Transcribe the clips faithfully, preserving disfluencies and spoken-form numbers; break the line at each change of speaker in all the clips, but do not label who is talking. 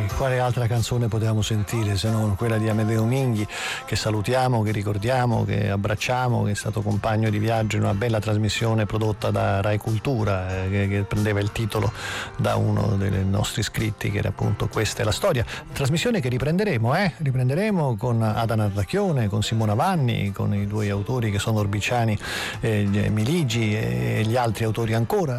quale altra canzone potevamo sentire se non quella di Amedeo Minghi, che salutiamo, che ricordiamo, che abbracciamo, che è stato compagno di viaggio in una bella trasmissione prodotta da Rai Cultura, eh, che, che prendeva il titolo da uno dei nostri iscritti, che era appunto Questa è la storia, trasmissione che riprenderemo, eh? riprenderemo con Ada Narracchione, con Simona Vanni, con i due autori che sono Orbiciani, eh, Miligi e gli altri autori ancora.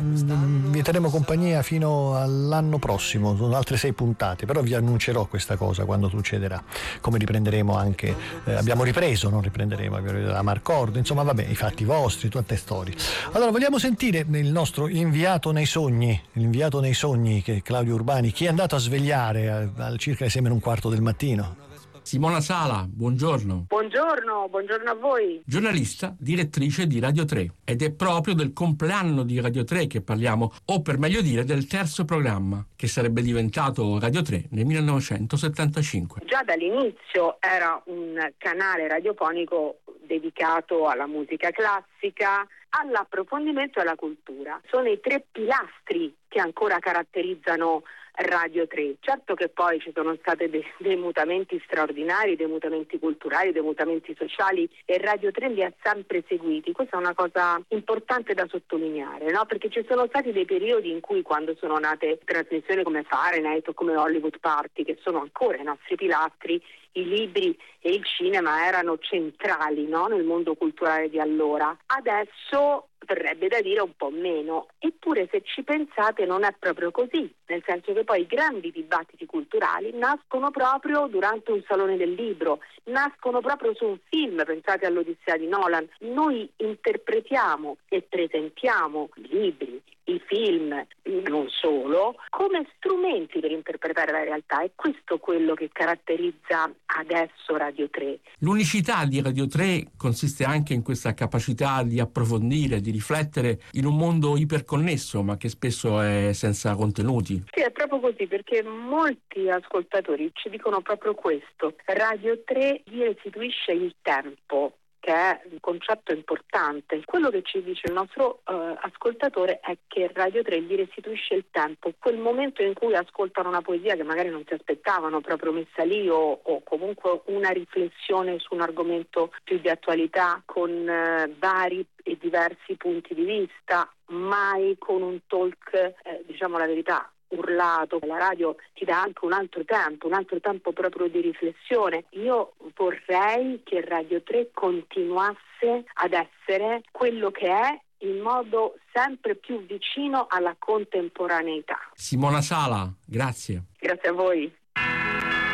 Vi terremo compagnia fino all'anno prossimo, sono altre sei puntate, però vi annuncerò questa cosa quando succederà, come riprenderemo anche, eh, abbiamo ripreso, non riprenderemo, abbiamo ripreso la Marcord, insomma vabbè, i fatti vostri, tutte storie. Allora vogliamo sentire il nostro inviato nei sogni, l'inviato nei sogni, che è Claudio Urbani, chi è andato a svegliare al, al circa le sei meno un quarto del mattino.
Simona Sala, buongiorno.
Buongiorno, buongiorno a voi.
Giornalista, direttrice di Radio tre, ed è proprio del compleanno di Radio tre che parliamo, o per meglio dire del terzo programma, che sarebbe diventato Radio tre nel millenovecentosettantacinque.
Già dall'inizio era un canale radiofonico dedicato alla musica classica, all'approfondimento e alla cultura. Sono i tre pilastri che ancora caratterizzano Radio tre. Certo che poi ci sono stati dei, dei mutamenti straordinari, dei mutamenti culturali, dei mutamenti sociali, e Radio tre li ha sempre seguiti. Questa è una cosa importante da sottolineare, no? Perché ci sono stati dei periodi in cui, quando sono nate trasmissioni come Fahrenheit o come Hollywood Party, che sono ancora i nostri pilastri, i libri e il cinema erano centrali, no? Nel mondo culturale di allora. Adesso verrebbe da dire un po' meno, eppure se ci pensate non è proprio così, nel senso che poi i grandi dibattiti culturali nascono proprio durante un salone del libro, nascono proprio su un film, pensate all'Odissea di Nolan. Noi interpretiamo e presentiamo i libri, i film, non solo, come strumenti per interpretare la realtà, e questo è quello che caratterizza adesso Radio tre.
L'unicità di Radio tre consiste anche in questa capacità di approfondire, di riflettere in un mondo iperconnesso, ma che spesso è senza contenuti.
Sì, è proprio così, perché molti ascoltatori ci dicono proprio questo. Radio tre vi restituisce il tempo, che è un concetto importante. Quello che ci dice il nostro uh, ascoltatore è che Radio tre gli restituisce il tempo, quel momento in cui ascoltano una poesia che magari non si aspettavano proprio messa lì, o, o comunque una riflessione su un argomento più di attualità, con uh, vari e diversi punti di vista, mai con un talk, eh, diciamo la verità, urlato. La radio ti dà anche un altro tempo, un altro tempo proprio di riflessione. Io vorrei che Radio tre continuasse ad essere quello che è, in modo sempre più vicino alla contemporaneità.
Simona Sala, grazie.
Grazie a voi.